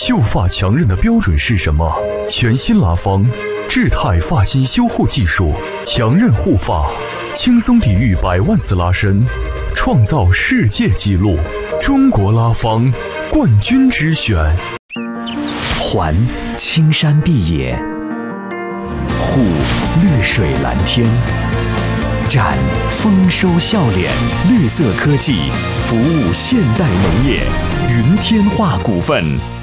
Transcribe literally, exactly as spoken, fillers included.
秀发强韧的标准是什么？全新拉芳智态发型修护技术，强韧护发，轻松抵御百万次拉伸，创造世界纪录。中国拉芳冠军之选。 环青山碧野，护绿水蓝天，展丰收笑脸，绿色科技服务现代农业。云天化股份。